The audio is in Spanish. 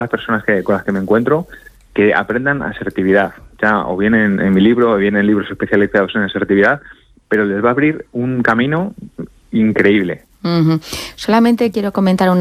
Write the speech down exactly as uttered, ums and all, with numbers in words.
las personas que, con las que me encuentro que aprendan asertividad, ya o bien en, en mi libro o bien en libros especializados en asertividad, pero les va a abrir un camino increíble. Uh-huh. Solamente quiero comentar una